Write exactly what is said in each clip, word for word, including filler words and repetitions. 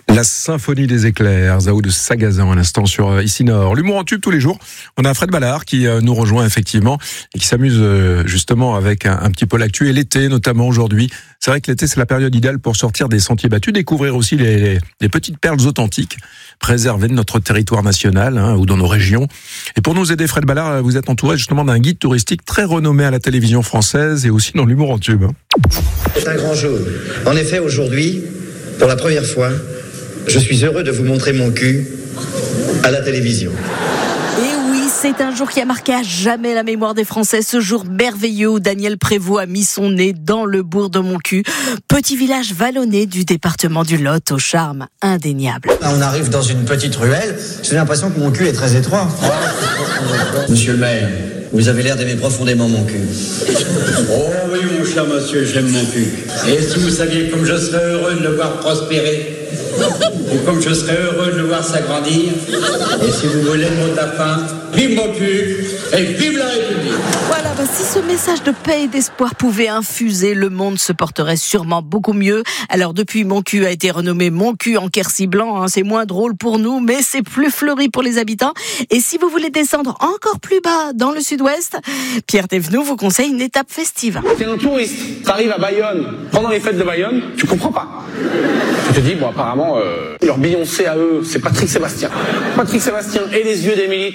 La symphonie des éclairs, Zao de Sagazan à l'instant sur euh, Ici Nord. L'humour en tube tous les jours. On a Fred Ballard qui euh, nous rejoint effectivement et qui s'amuse euh, justement avec un, un petit peu l'actu et l'été notamment aujourd'hui. C'est vrai que l'été c'est la période idéale pour sortir des sentiers battus, découvrir aussi les, les, les petites perles authentiques préservées de notre territoire national hein, ou dans nos régions. Et pour nous aider, Fred Ballard, vous êtes entouré justement d'un guide touristique très renommé à la télévision française et aussi dans l'humour en tube. C'est un grand jour. En effet, aujourd'hui, pour la première fois, je suis heureux de vous montrer mon cul à la télévision. Et oui, c'est un jour qui a marqué à jamais la mémoire des Français. Ce jour merveilleux où Daniel Prévost a mis son nez dans le bourg de Montcuq, petit village vallonné du département du Lot au charme indéniable. On arrive dans une petite ruelle. J'ai l'impression que mon cul est très étroit. Monsieur le maire, vous avez l'air d'aimer profondément mon cul. Oh oui, mon cher monsieur, j'aime mon cul. Et si vous saviez comme je serais heureux de le voir prospérer, et comme je serais heureux de le voir s'agrandir, et si vous voulez le mot de la fin, vive mon cul et vive la République. Voilà, bah si ce message de paix et d'espoir pouvait infuser, le monde se porterait sûrement beaucoup mieux. Alors depuis, Mon Cul a été renommé Mon Cul en Quercy blanc, hein, c'est moins drôle pour nous, mais c'est plus fleuri pour les habitants. Et si vous voulez descendre encore plus bas dans le sud-ouest, Pierre Thévenoud vous conseille une étape festive. T'es un touriste, t'arrives à Bayonne, pendant les fêtes de Bayonne, tu comprends pas. Tu te dis, bon apparemment, euh, leur Beyoncé à eux, c'est Patrick Sébastien. Patrick Sébastien et les yeux d'Émilie.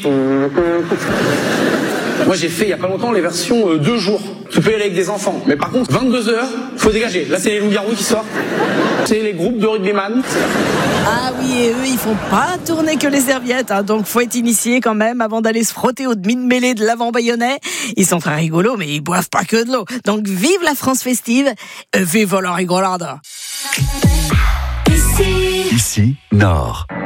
Moi j'ai fait il y a pas longtemps les versions euh, deux jours. Tu peux y aller avec des enfants. Mais par contre, vingt-deux heures, faut dégager. Là c'est les loups-garous qui sortent. C'est les groupes de rugbyman. Ah oui, et eux, ils font pas tourner que les serviettes, hein, donc faut être initié quand même avant d'aller se frotter au demi-mêlée de l'avant bayonnais. Ils sont très rigolos, mais ils boivent pas que de l'eau. Donc vive la France festive, euh, vive la rigolade. Ici Nord.